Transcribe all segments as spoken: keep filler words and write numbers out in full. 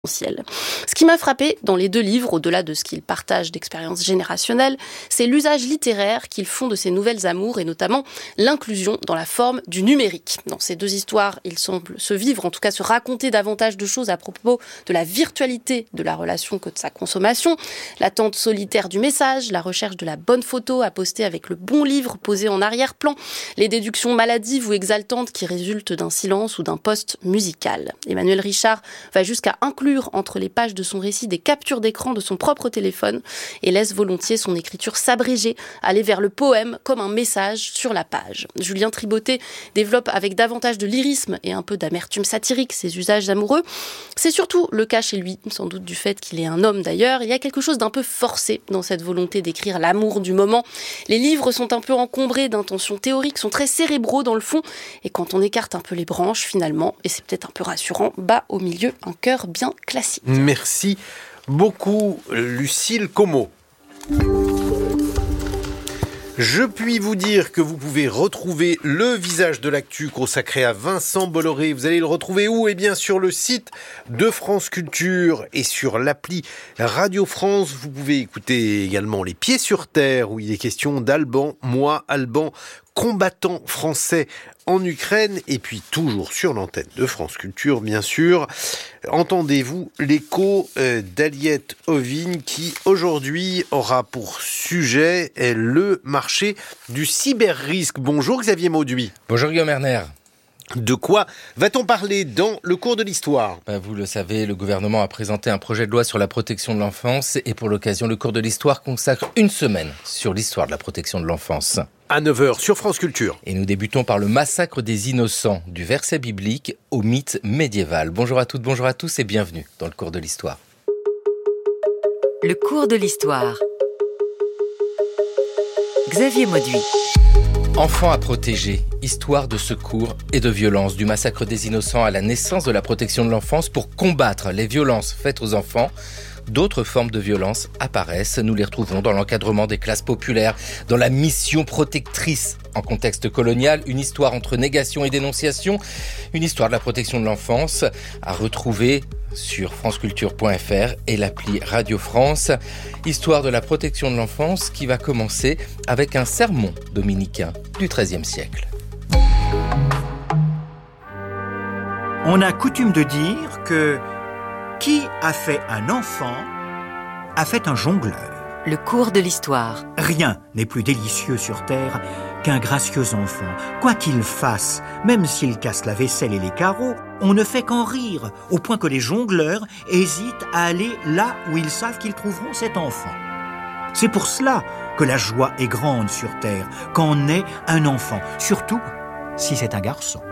Ce qui m'a frappé dans les deux livres, au-delà de ce qu'ils partagent d'expériences générationnelles, c'est l'usage littéraire qu'ils font de ces nouvelles amours et notamment l'inclusion dans la forme du numérique. Dans ces deux histoires, ils semblent se vivre, en tout cas se raconter davantage de choses à propos de la virtualité de la relation que de sa consommation, l'attente solitaire du message, la recherche de la bonne photo à poster avec le bon livre posé en arrière-plan, les déductions maladives ou exaltantes qui résultent d'un silence ou d'un post musical. Emmanuel Richard va jusqu'à inclure entre les pages de son récit des captures d'écran de son propre téléphone et laisse volontiers son écriture s'abréger, aller vers le poème comme un message sur la page. Julien Triboté développe avec davantage de lyrisme et un peu d'amertume satirique ses usages amoureux. C'est surtout le cas chez lui, sans doute du fait qu'il est un homme d'ailleurs. Il y a quelque chose d'un peu forcé dans cette volonté d'écrire l'amour du moment. Les livres sont un peu encombrés d'intentions théoriques, sont très cérébraux dans le fond, et quand on écarte un peu les branches finalement, et c'est peut-être un peu rassurant, bat au milieu un cœur bien classique. Merci beaucoup, Lucille Como. Je puis vous dire que vous pouvez retrouver le visage de l'actu consacré à Vincent Bolloré. Vous allez le retrouver où ? Eh bien, sur le site de France Culture et sur l'appli Radio France. Vous pouvez écouter également Les Pieds sur Terre, où il est question d'Alban, moi, Alban, combattant français en Ukraine, et puis toujours sur l'antenne de France Culture, bien sûr. Entendez-vous l'écho euh, d'Aliette Ovine qui, aujourd'hui, aura pour sujet euh, le marché du cyber-risque. Bonjour Xavier Mauduit. Bonjour Guillaume Erner. De quoi va-t-on parler dans le cours de l'histoire ? Ben, vous le savez, le gouvernement a présenté un projet de loi sur la protection de l'enfance et pour l'occasion, le cours de l'histoire consacre une semaine sur l'histoire de la protection de l'enfance. À neuf heures sur France Culture. Et nous débutons par le massacre des innocents, du verset biblique au mythe médiéval. Bonjour à toutes, bonjour à tous et bienvenue dans le cours de l'histoire. Le cours de l'histoire. Xavier Mauduit. Enfants à protéger, histoire de secours et de violence, du massacre des innocents à la naissance de la protection de l'enfance pour combattre les violences faites aux enfants. D'autres formes de violence apparaissent. Nous les retrouvons dans l'encadrement des classes populaires, dans la mission protectrice en contexte colonial, une histoire entre négation et dénonciation, une histoire de la protection de l'enfance à retrouver sur franceculture point f r et l'appli Radio France. Histoire de la protection de l'enfance qui va commencer avec un sermon dominicain du treizième siècle. On a coutume de dire que qui a fait un enfant a fait un jongleur. Le cours de l'histoire. Rien n'est plus délicieux sur terre qu'un gracieux enfant. Quoi qu'il fasse, même s'il casse la vaisselle et les carreaux, on ne fait qu'en rire, au point que les jongleurs hésitent à aller là où ils savent qu'ils trouveront cet enfant. C'est pour cela que la joie est grande sur terre quand naît un enfant, surtout si c'est un garçon.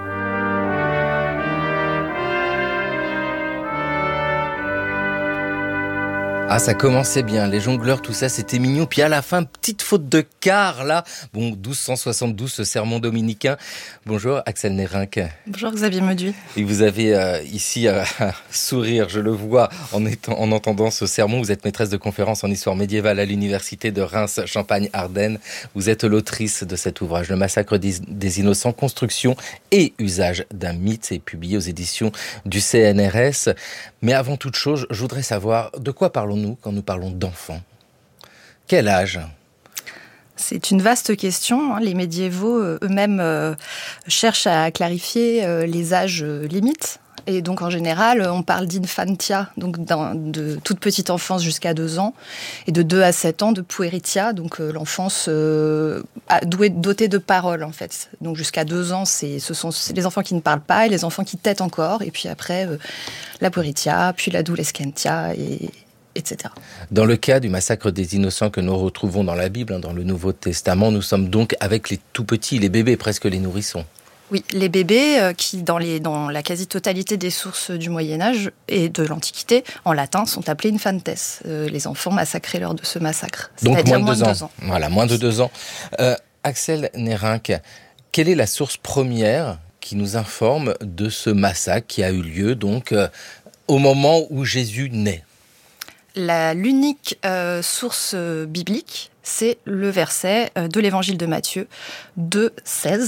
Ah, ça commençait bien, les jongleurs, tout ça, c'était mignon. Puis à la fin, petite faute de quart, là. Bon, douze cent soixante-douze, ce sermon dominicain. Bonjour, Axel Nérinck. Bonjour, Xavier Mauduit. Et vous avez euh, ici euh, sourire, je le vois, en, étant, en entendant ce sermon. Vous êtes maîtresse de conférences en histoire médiévale à l'université de Reims, Champagne-Ardenne. Vous êtes l'autrice de cet ouvrage, Le massacre des, des innocents, construction et usage d'un mythe. C'est publié aux éditions du C N R S. Mais avant toute chose, je voudrais savoir de quoi parlons-nous quand nous parlons d'enfants ? Quel âge ? C'est une vaste question. Les médiévaux eux-mêmes euh, cherchent à clarifier euh, les âges euh, limites. Et donc, en général, on parle d'infantia, donc de toute petite enfance jusqu'à deux ans, et de deux à sept ans de pueritia, donc euh, l'enfance euh, douée, dotée de paroles, en fait. Donc, jusqu'à deux ans, c'est, ce sont les enfants qui ne parlent pas et les enfants qui têtent encore. Et puis après, euh, la pueritia, puis l'adolescentia, et... et cetera. Dans le cas du massacre des innocents que nous retrouvons dans la Bible, dans le Nouveau Testament, nous sommes donc avec les tout petits, les bébés, presque les nourrissons. Oui, les bébés euh, qui, dans, les, dans la quasi-totalité des sources du Moyen-Âge et de l'Antiquité, en latin, sont appelés infantes, euh, les enfants massacrés lors de ce massacre. Donc c'est-à-dire moins de deux, moins ans. de deux ans. Voilà, moins de deux ans. Euh, Axel Nérinck, quelle est la source première qui nous informe de ce massacre qui a eu lieu donc euh, au moment où Jésus naît ? La, l'unique euh, source euh, biblique, c'est le verset euh, de l'évangile de Matthieu deux seize,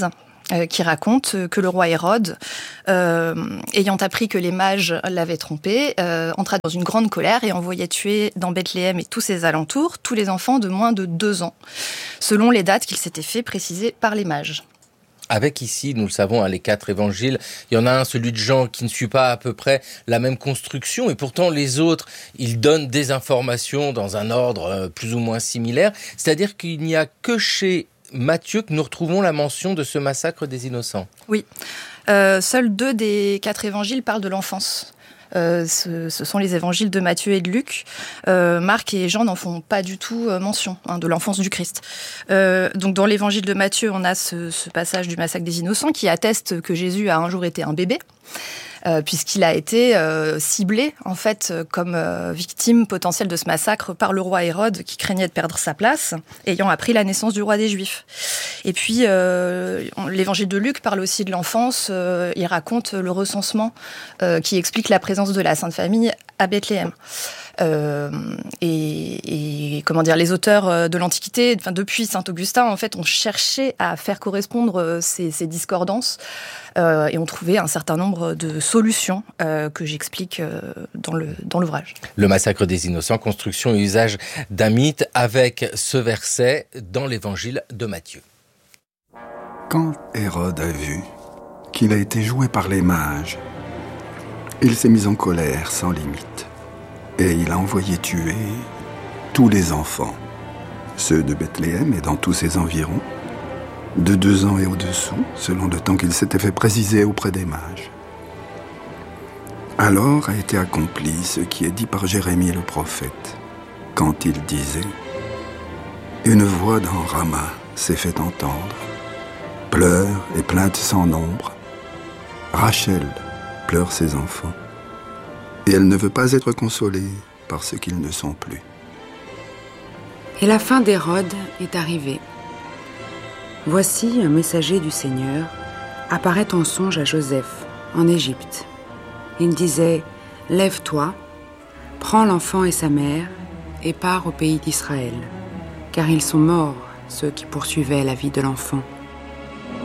euh, qui raconte que le roi Hérode, euh, ayant appris que les mages l'avaient trompé, euh, entra dans une grande colère et envoya tuer dans Bethléem et tous ses alentours tous les enfants de moins de deux ans, selon les dates qu'il s'était fait préciser par les mages. Avec ici, nous le savons, hein, les quatre évangiles, il y en a un, celui de Jean, qui ne suit pas à peu près la même construction, et pourtant les autres, ils donnent des informations dans un ordre euh, plus ou moins similaire. C'est-à-dire qu'il n'y a que chez Matthieu que nous retrouvons la mention de ce massacre des innocents. Oui, euh, seuls deux des quatre évangiles parlent de l'enfance. Euh, ce, ce sont les évangiles de Matthieu et de Luc. Euh, Marc et Jean n'en font pas du tout euh, mention, hein, de l'enfance du Christ. Euh, donc dans l'évangile de Matthieu, on a ce, ce passage du massacre des innocents qui atteste que Jésus a un jour été un bébé. Euh, puisqu'il a été euh, ciblé en fait comme euh, victime potentielle de ce massacre par le roi Hérode qui craignait de perdre sa place, ayant appris la naissance du roi des Juifs. Et puis euh, l'évangile de Luc parle aussi de l'enfance, euh, il raconte le recensement euh, qui explique la présence de la Sainte Famille à Bethléem. Euh, et, et comment dire, les auteurs de l'Antiquité, enfin depuis saint Augustin, en fait, ont cherché à faire correspondre ces, ces discordances euh, et ont trouvé un certain nombre de solutions euh, que j'explique euh, dans le dans l'ouvrage. Le massacre des innocents, construction et usage d'un mythe, avec ce verset dans l'Évangile de Matthieu. Quand Hérode a vu qu'il a été joué par les mages, il s'est mis en colère sans limite. Et il a envoyé tuer tous les enfants, ceux de Bethléem et dans tous ses environs, de deux ans et au-dessous, selon le temps qu'il s'était fait préciser auprès des mages. Alors a été accompli ce qui est dit par Jérémie le prophète, quand il disait « Une voix dans Rama s'est fait entendre, pleurs et plaintes sans nombre. Rachel pleure ses enfants. Et elle ne veut pas être consolée parce qu'ils ne sont plus. » Et la fin d'Hérode est arrivée. Voici un messager du Seigneur apparaît en songe à Joseph, en Égypte. Il disait « Lève-toi, prends l'enfant et sa mère, et pars au pays d'Israël, car ils sont morts, ceux qui poursuivaient la vie de l'enfant. »